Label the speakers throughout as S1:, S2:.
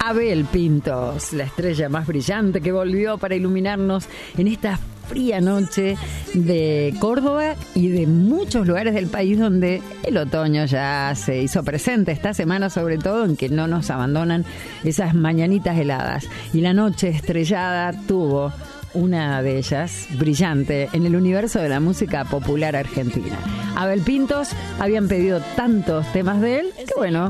S1: Abel Pintos, la estrella más brillante que volvió para iluminarnos en esta fría noche de Córdoba y de muchos lugares del país donde el otoño ya se hizo presente esta semana, sobre todo en que no nos abandonan esas mañanitas heladas. Y la noche estrellada tuvo una de ellas brillante en el universo de la música popular argentina. Abel Pintos, habían pedido tantos temas de él que bueno,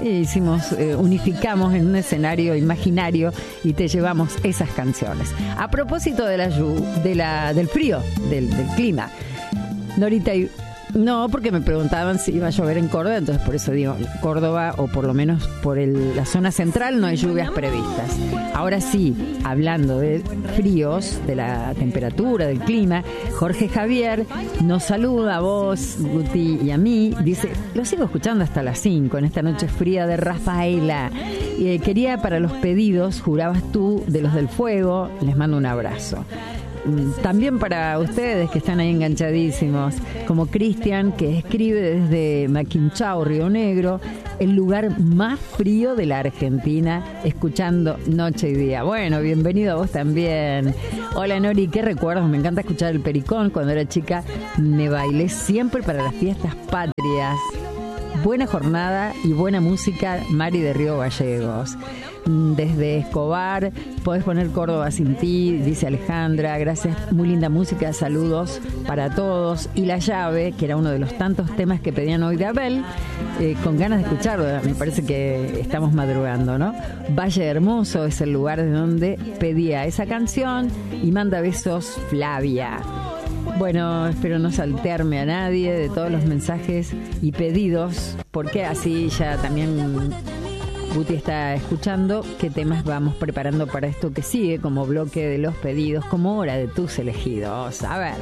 S1: unificamos en un escenario imaginario y te llevamos esas canciones. A propósito de del frío, del clima, Norita, no, porque me preguntaban si iba a llover en Córdoba, entonces por eso digo, Córdoba, o por lo menos por la zona central, no hay lluvias previstas. Ahora sí, hablando de fríos, de la temperatura, del clima, Jorge Javier nos saluda a vos, Guti, y a mí. Dice, lo sigo escuchando hasta las 5 en esta noche fría de Rafaela. Quería para los pedidos, jurabas tú, de los del fuego. Les mando un abrazo. También para ustedes que están ahí enganchadísimos, como Cristian, que escribe desde Maquinchao, Río Negro, el lugar más frío de la Argentina, escuchando noche y día. Bueno, bienvenido a vos también. Hola Nori, qué recuerdos, me encanta escuchar el Pericón. Cuando era chica me bailé siempre para las fiestas patrias. Buena jornada y buena música, Mari de Río Gallegos. Desde Escobar, podés poner Córdoba sin ti, dice Alejandra, gracias, muy linda música, saludos para todos. Y La Llave, que era uno de los tantos temas que pedían hoy de Abel, con ganas de escucharlo, me parece que estamos madrugando, ¿no? Valle Hermoso es el lugar de donde pedía esa canción y manda besos Flavia. Bueno, espero no saltearme a nadie de todos los mensajes y pedidos, porque así ya también Guti está escuchando qué temas vamos preparando para esto que sigue como bloque de los pedidos, como hora de tus elegidos. A ver.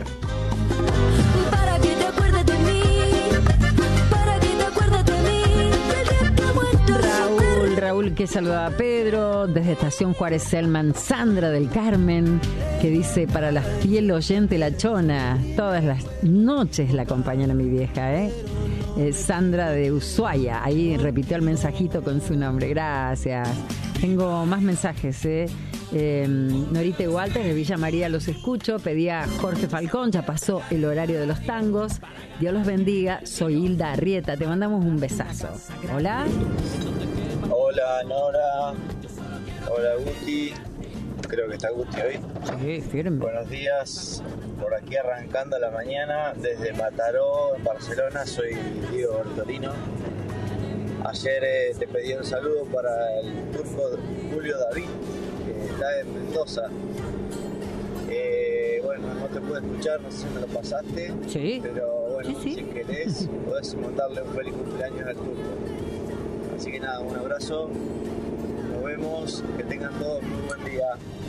S2: Para que te acuerdes de mí, para que te acuerdes de mí.
S1: Raúl que saluda a Pedro, desde Estación Juárez Selman, Sandra del Carmen, que dice, para la fiel oyente La Chona, todas las noches la acompañan a mi vieja, Sandra de Ushuaia, ahí repitió el mensajito con su nombre, gracias. Tengo más mensajes, Norita y Walter de Villa María los escucho, pedía Jorge Falcón, ya pasó el horario de los tangos, Dios los bendiga, soy Hilda Arrieta, te mandamos un besazo. Hola.
S3: Hola Nora, hola Guti, creo que está Guti hoy.
S1: Sí, firme.
S3: Buenos días, por aquí arrancando la mañana desde Mataró, en Barcelona, soy Diego Bertolino. Ayer te pedí un saludo para el turco Julio David, que está en Mendoza. Bueno, no te pude escuchar, no sé si me lo pasaste,
S1: sí,
S3: pero bueno,
S1: sí.
S3: Si querés, podés mandarle un feliz cumpleaños al turco. Así que nada, un abrazo, nos vemos, que tengan todos muy buen día.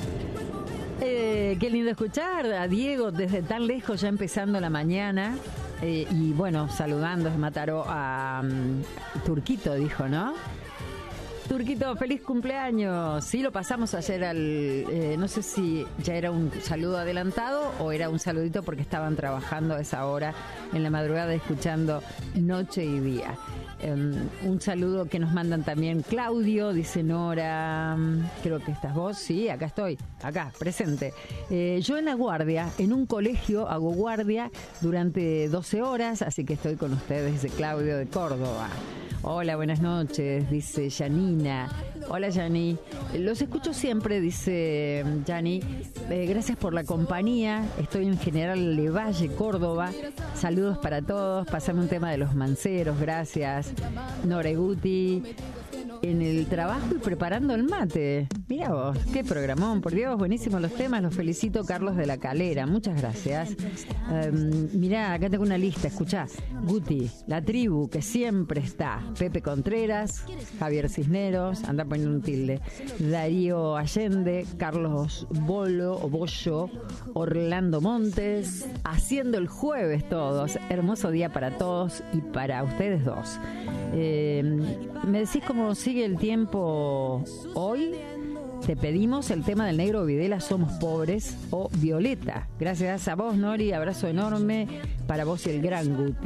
S1: Qué lindo escuchar a Diego desde tan lejos, ya empezando la mañana. Y bueno, saludando, Mataró a Turquito, dijo, ¿no? Turquito, feliz cumpleaños. Sí, lo pasamos ayer no sé si ya era un saludo adelantado o era un saludito porque estaban trabajando a esa hora en la madrugada escuchando noche y día. Un saludo que nos mandan también Claudio, dice Nora, creo que estás vos, sí, acá estoy, acá, presente. Yo en la guardia, en un colegio hago guardia durante 12 horas, así que estoy con ustedes, dice Claudio de Córdoba. Hola, buenas noches, dice Janina. Hola, Yani. Los escucho siempre, dice Yani. Gracias por la compañía. Estoy en General Levalle, Córdoba. Saludos para todos. Pasame un tema de los manceros, gracias. Nora y Guti. En el trabajo y preparando el mate. Mira vos, qué programón, por Dios, buenísimos los temas, los felicito, Carlos de la Calera, muchas gracias. Mirá, acá tengo una lista, escuchá, Guti, La Tribu, que siempre está, Pepe Contreras, Javier Cisneros, anda poniendo un tilde, Darío Allende, Carlos Bollo, Orlando Montes, haciendo el jueves todos, hermoso día para todos y para ustedes dos. Me decís cómo sigue el tiempo hoy. Te pedimos el tema del Negro Videla, Somos Pobres, o Violeta. Gracias a vos, Nori, abrazo enorme para vos y el gran Guti.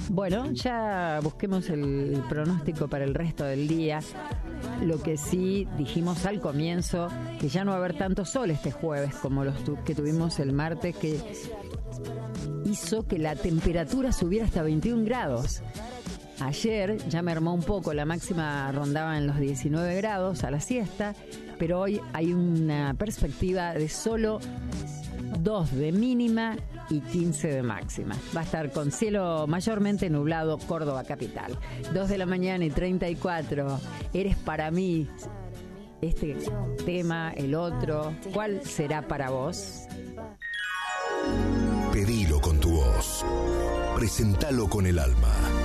S1: Bueno, ya busquemos el pronóstico para el resto del día. Lo que sí dijimos al comienzo, que ya no va a haber tanto sol este jueves como los que tuvimos el martes, que hizo que la temperatura subiera hasta 21 grados. Ayer ya mermó un poco, la máxima rondaba en los 19 grados a la siesta, pero hoy hay una perspectiva de solo 2 de mínima y 15 de máxima. Va a estar con cielo mayormente nublado, Córdoba capital. 2 de la mañana y 34. Eres para mí este tema, el otro. ¿Cuál será para vos?
S4: Pedilo con tu voz. Presentalo con el alma.